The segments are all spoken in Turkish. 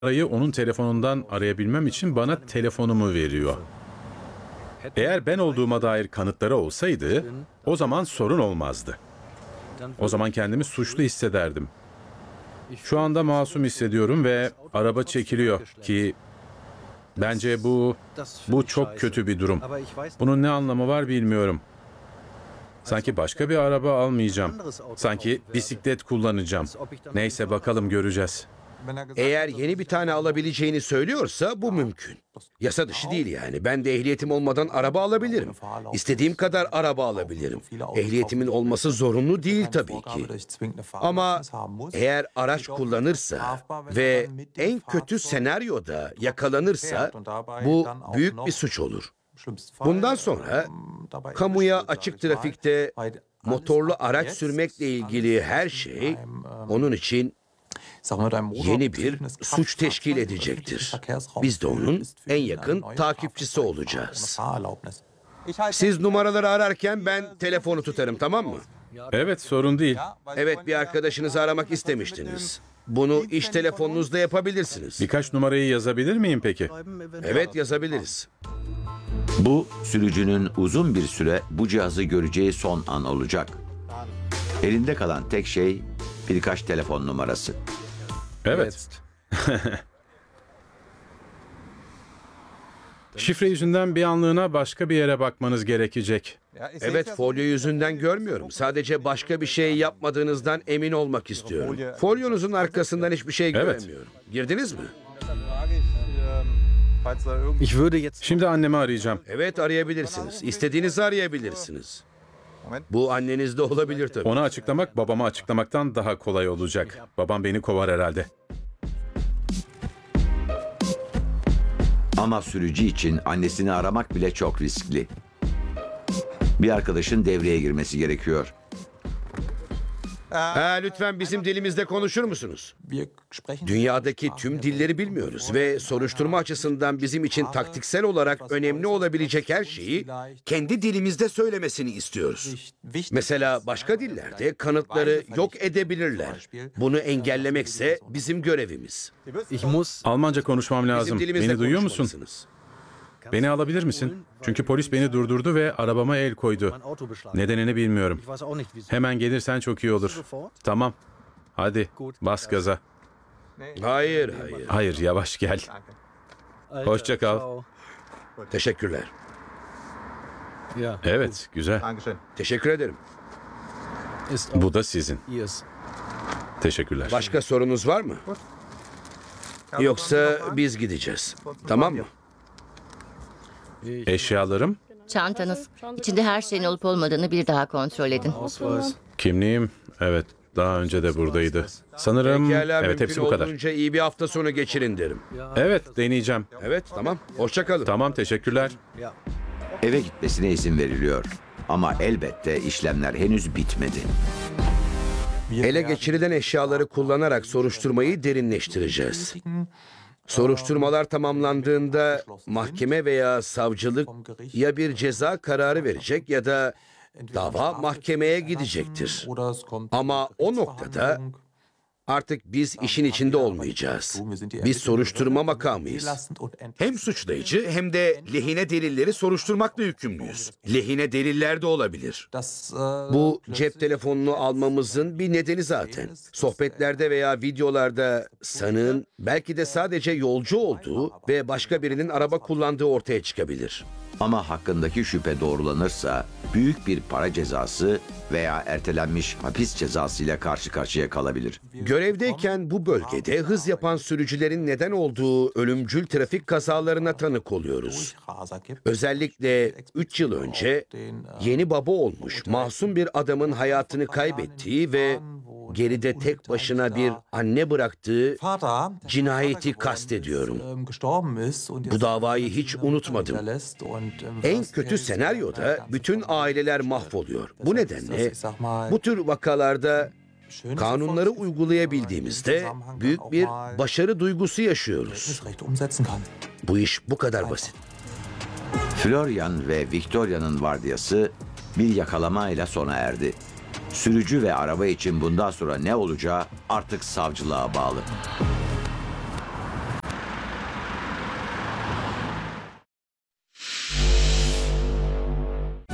numarayı onun telefonundan arayabilmem için bana telefonumu veriyor. Eğer ben olduğuma dair kanıtları olsaydı, o zaman sorun olmazdı. O zaman kendimi suçlu hissederdim. Şu anda masum hissediyorum ve araba çekiliyor ki bence bu çok kötü bir durum. Bunun ne anlamı var bilmiyorum. Sanki başka bir araba almayacağım. Sanki bisiklet kullanacağım. Neyse bakalım göreceğiz. Eğer yeni bir tane alabileceğini söylüyorsa bu mümkün. Yasa dışı değil yani. Ben de ehliyetim olmadan araba alabilirim. İstediğim kadar araba alabilirim. Ehliyetimin olması zorunlu değil tabii ki. Ama eğer araç kullanırsa ve en kötü senaryoda yakalanırsa bu büyük bir suç olur. Bundan sonra kamuya açık trafikte motorlu araç sürmekle ilgili her şey onun için yeni bir suç teşkil edecektir. Biz de onun en yakın takipçisi olacağız. Siz numaraları ararken ben telefonu tutarım, tamam mı? Evet, sorun değil. Evet, bir arkadaşınızı aramak istemiştiniz. Bunu iş telefonunuzda yapabilirsiniz. Birkaç numarayı yazabilir miyim peki? Evet, yazabiliriz. Bu sürücünün uzun bir süre bu cihazı göreceği son an olacak. Elinde kalan tek şey birkaç telefon numarası. Evet. Şifre yüzünden bir anlığına başka bir yere bakmanız gerekecek. Evet, folyo yüzünden görmüyorum. Sadece başka bir şey yapmadığınızdan emin olmak istiyorum. Folyonuzun arkasından hiçbir şey Evet. göremiyorum. Girdiniz mi? Şimdi annemi arayacağım. Evet, arayabilirsiniz. İstediğinizi arayabilirsiniz. Bu annenizde olabilir tabii. Ona açıklamak babama açıklamaktan daha kolay olacak. Babam beni kovar herhalde. Ama sürücü için annesini aramak bile çok riskli. Bir arkadaşın devreye girmesi gerekiyor. Lütfen bizim dilimizde konuşur musunuz? Dünyadaki tüm dilleri bilmiyoruz ve soruşturma açısından bizim için taktiksel olarak önemli olabilecek her şeyi kendi dilimizde söylemesini istiyoruz. Mesela başka dillerde kanıtları yok edebilirler. Bunu engellemekse bizim görevimiz. Almanca konuşmam Bizim lazım. dilimizde Beni duyuyor musun? konuşmalısınız. Beni alabilir misin? Çünkü polis beni durdurdu ve arabama el koydu. Nedenini bilmiyorum. Hemen gelirsen çok iyi olur. Tamam. Hadi bas gaza. Hayır, hayır. Hayır, yavaş gel. Hoşça kal. Teşekkürler. Evet, güzel. Teşekkür ederim. Bu da sizin. Teşekkürler. Başka sorunuz var mı? Yoksa biz gideceğiz. Tamam mı? Eşyalarım, Çantanız. İçinde her şeyin olup olmadığını bir daha kontrol edin. kimliğim, evet daha önce de buradaydı. Sanırım, Pekala, evet mümkün hepsi bu kadar. olduğunca iyi bir hafta sonu geçirin derim. Evet, deneyeceğim. Evet, tamam. Hoşça kalın. Tamam, teşekkürler. Eve gitmesine izin veriliyor. Ama elbette işlemler henüz bitmedi. Ele geçirilen eşyaları kullanarak soruşturmayı derinleştireceğiz. Soruşturmalar tamamlandığında mahkeme veya savcılık ya bir ceza kararı verecek ya da dava mahkemeye gidecektir. Ama o noktada artık biz işin içinde olmayacağız. Biz soruşturma makamıyız. Hem suçlayıcı hem de lehine delilleri soruşturmakla yükümlüyüz. Lehine deliller de olabilir. Bu cep telefonunu almamızın bir nedeni zaten. Sohbetlerde veya videolarda sanığın belki de sadece yolcu olduğu ve başka birinin araba kullandığı ortaya çıkabilir. Ama hakkındaki şüphe doğrulanırsa büyük bir para cezası veya ertelenmiş hapis cezası ile karşı karşıya kalabilir. Görevdeyken bu bölgede hız yapan sürücülerin neden olduğu ölümcül trafik kazalarına tanık oluyoruz. Özellikle 3 yıl önce yeni baba olmuş masum bir adamın hayatını kaybettiği ve geride tek başına bir anne bıraktığı cinayeti kastediyorum. Bu davayı hiç unutmadım. En kötü senaryoda bütün aileler mahvoluyor. Bu nedenle bu tür vakalarda kanunları uygulayabildiğimizde büyük bir başarı duygusu yaşıyoruz. Bu iş bu kadar basit. Florian ve Victoria'nın vardiyası bir yakalamayla sona erdi. Sürücü ve araba için bundan sonra ne olacağı artık savcılığa bağlı.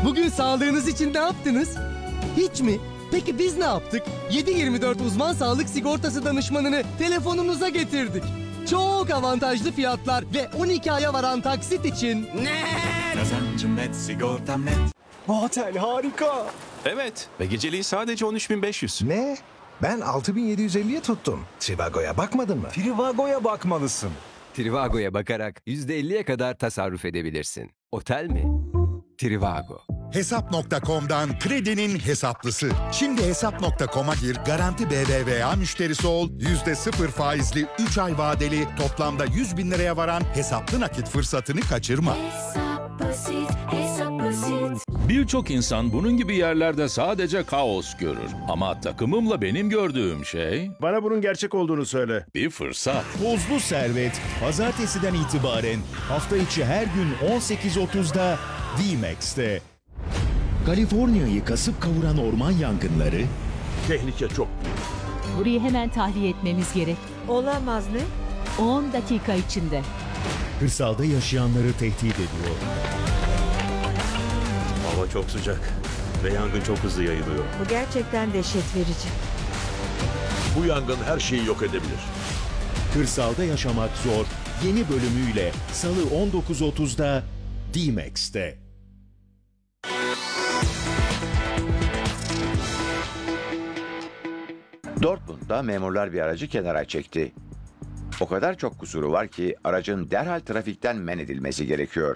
Bugün sağlığınız için ne yaptınız? Hiç mi? Peki biz ne yaptık? 7/24 uzman sağlık sigortası danışmanını telefonunuza getirdik. Çok avantajlı fiyatlar ve 12 aya varan taksit için. Kazancım net, sigortam net. Bu otel harika. Evet ve geceliği sadece 13.500. Ne? Ben 6.750'ye tuttum. Trivago'ya bakmadın mı? Trivago'ya bakmalısın. Trivago'ya bakarak %50'ye kadar tasarruf edebilirsin. Otel mi? Trivago. Hesap.com'dan kredinin hesaplısı. Şimdi Hesap.com'a gir, garanti BBVA müşterisi ol, %0 faizli 3 ay vadeli toplamda 100 bin liraya varan hesaplı nakit fırsatını kaçırma. Birçok insan bunun gibi yerlerde sadece kaos görür. Ama takımımla benim gördüğüm şey Bana bunun gerçek olduğunu söyle. bir fırsat. Tozlu Servet, pazartesiden itibaren hafta içi her gün 18.30'da D-Max'te. Kaliforniya'yı kasıp kavuran orman yangınları, Tehlike çok büyük. Burayı hemen tahliye etmemiz gerek. Olamaz ne? 10 dakika içinde. kırsalda yaşayanları tehdit ediyor. Hava çok sıcak ve yangın çok hızlı yayılıyor. Bu gerçekten dehşet verici. Bu yangın her şeyi yok edebilir. Kırsalda yaşamak zor yeni bölümüyle Salı 19.30'da D-Max'te. Dortmund'da memurlar bir aracı kenara çekti. O kadar çok kusuru var ki aracın derhal trafikten men edilmesi gerekiyor.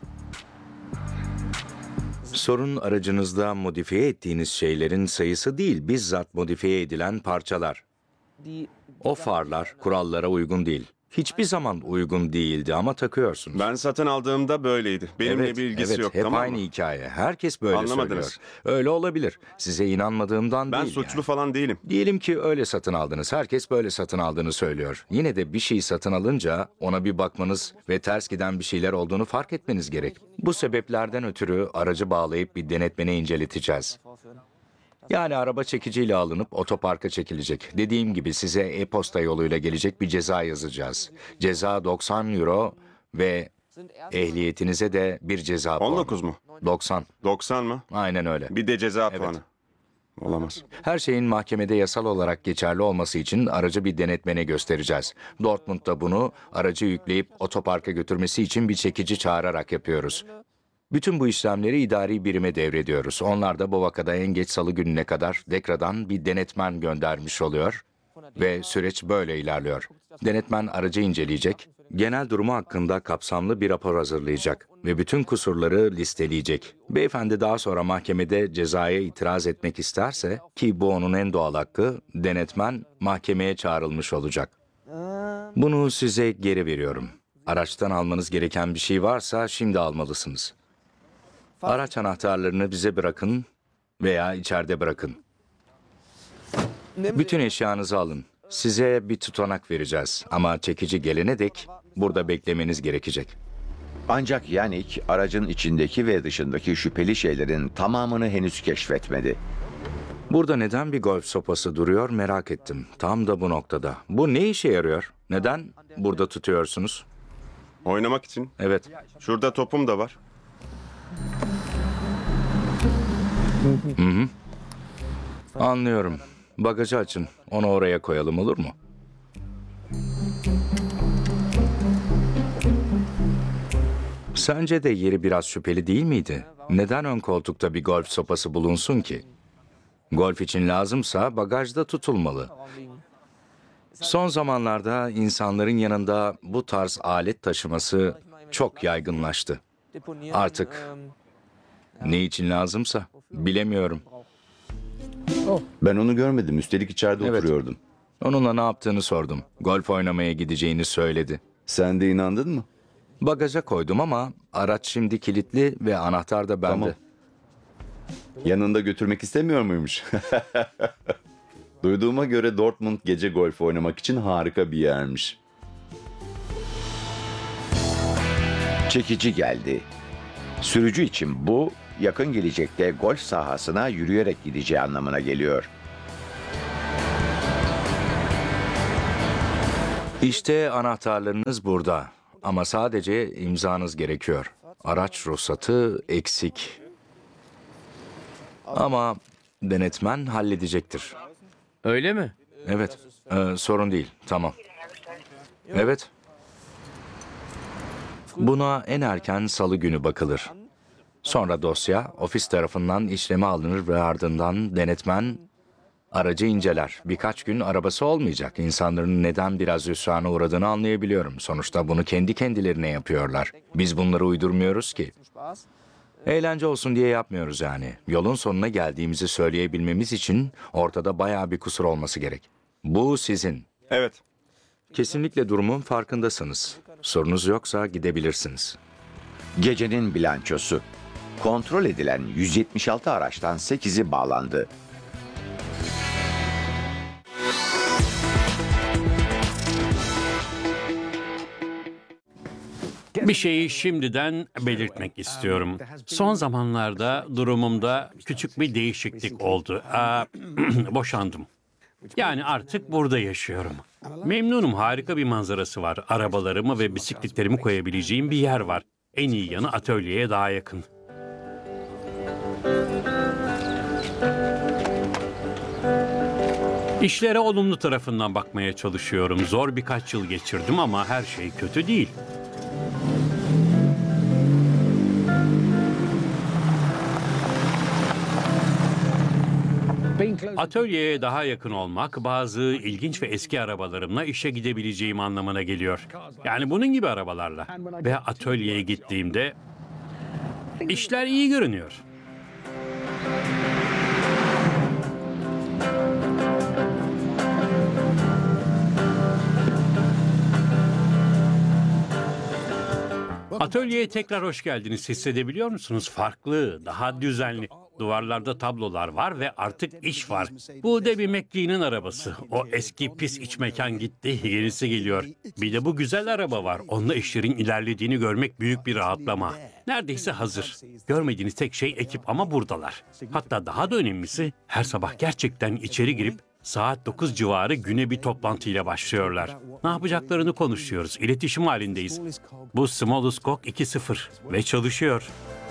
Sorun aracınızda modifiye ettiğiniz şeylerin sayısı değil, bizzat modifiye edilen parçalar. O farlar kurallara uygun değil. Hiçbir zaman uygun değildi ama takıyorsunuz. Ben satın aldığımda böyleydi. Benimle bir ilgisi yok, hep tamam aynı mı? hikaye. Herkes böyle Anlamadınız. söylüyor. Öyle olabilir. Size inanmadığımdan Ben değil suçlu yani. falan değilim. Diyelim ki öyle satın aldınız. Herkes böyle satın aldığını söylüyor. Yine de bir şey satın alınca ona bir bakmanız ve ters giden bir şeyler olduğunu fark etmeniz gerek. Bu sebeplerden ötürü aracı bağlayıp bir denetmene inceleteceğiz. Yani araba çekiciyle alınıp otoparka çekilecek. Dediğim gibi size e-posta yoluyla gelecek bir ceza yazacağız. Ceza 90 euro ve ehliyetinize de bir ceza puanı. 19 mu? 90. 90 mı? Aynen öyle. Bir de ceza Evet. puanı. Olamaz. Her şeyin mahkemede yasal olarak geçerli olması için aracı bir denetmene göstereceğiz. Dortmund'da bunu aracı yükleyip otoparka götürmesi için bir çekici çağırarak yapıyoruz. Bütün bu işlemleri idari birime devrediyoruz. Onlar da bu vakada en geç salı gününe kadar Dekra'dan bir denetmen göndermiş oluyor ve süreç böyle ilerliyor. Denetmen aracı inceleyecek, genel durumu hakkında kapsamlı bir rapor hazırlayacak ve bütün kusurları listeleyecek. Beyefendi daha sonra mahkemede cezaya itiraz etmek isterse, ki bu onun en doğal hakkı, denetmen mahkemeye çağrılmış olacak. Bunu size geri veriyorum. Araçtan almanız gereken bir şey varsa şimdi almalısınız. Araç anahtarlarını bize bırakın veya içeride bırakın. Bütün eşyanızı alın. Size bir tutanak vereceğiz ama çekici gelene dek burada beklemeniz gerekecek. Ancak Yannick aracın içindeki ve dışındaki şüpheli şeylerin tamamını henüz keşfetmedi. Burada neden bir golf sopası duruyor merak ettim. Tam da bu noktada. Bu ne işe yarıyor? Neden burada tutuyorsunuz? Oynamak için. Evet. Şurada topum da var. Hı. Anlıyorum. Bagajı açın. Onu oraya koyalım, olur mu? Sence de yeri biraz şüpheli değil miydi? Neden ön koltukta bir golf sopası bulunsun ki? Golf için lazımsa bagajda tutulmalı. Son zamanlarda insanların yanında bu tarz alet taşıması çok yaygınlaştı. Artık ne için lazımsa bilemiyorum. Ben onu görmedim. Üstelik içeride Evet. oturuyordum. Onunla ne yaptığını sordum. Golf oynamaya gideceğini söyledi. Sen de inandın mı? Bagaja koydum ama araç şimdi kilitli ve anahtar da bende. Tamam. Yanında götürmek istemiyor muymuş? Duyduğuma göre Dortmund gece golf oynamak için harika bir yermiş. Çekici geldi. Sürücü için bu, yakın gelecekte golf sahasına yürüyerek gideceği anlamına geliyor. İşte anahtarlarınız burada. Ama sadece imzanız gerekiyor. Araç ruhsatı eksik. Ama denetmen halledecektir. Öyle mi? Evet, sorun değil. Tamam. Evet. Buna en erken salı günü bakılır. Sonra dosya ofis tarafından işleme alınır ve ardından denetmen aracı inceler. Birkaç gün arabası olmayacak. İnsanların neden biraz hüsrana uğradığını anlayabiliyorum. Sonuçta bunu kendi kendilerine yapıyorlar. Biz bunları uydurmuyoruz ki. Eğlence olsun diye yapmıyoruz yani. Yolun sonuna geldiğimizi söyleyebilmemiz için ortada bayağı bir kusur olması gerek. Bu sizin. Evet. Kesinlikle durumun farkındasınız. Sorunuz yoksa gidebilirsiniz. Gecenin bilançosu. Kontrol edilen 176 araçtan 8'i bağlandı. Bir şeyi şimdiden belirtmek istiyorum. Son zamanlarda durumumda küçük bir değişiklik oldu. Boşandım. Yani artık burada yaşıyorum. Memnunum, harika bir manzarası var. Arabalarımı ve bisikletlerimi koyabileceğim bir yer var. En iyi yanı atölyeye daha yakın. İşlere olumlu tarafından bakmaya çalışıyorum. Zor birkaç yıl geçirdim ama her şey kötü değil. Atölyeye daha yakın olmak bazı ilginç ve eski arabalarımla işe gidebileceğim anlamına geliyor. Yani bunun gibi arabalarla. Ve atölyeye gittiğimde işler iyi görünüyor. Atölyeye tekrar hoş geldiniz. Hissedebiliyor musunuz? Farklı, daha düzenli. Duvarlarda tablolar var ve artık iş var. Bu Debbie McLean'in arabası. O eski pis iç mekan gitti, yenisi geliyor. Bir de bu güzel araba var. Onunla işlerin ilerlediğini görmek büyük bir rahatlama. Neredeyse hazır. Görmediğiniz tek şey ekip ama buradalar. Hatta daha da önemlisi her sabah gerçekten içeri girip saat 9 civarı güne bir toplantıyla başlıyorlar. Ne yapacaklarını konuşuyoruz. İletişim halindeyiz. Bu Smolus Gok 2.0 ve çalışıyor.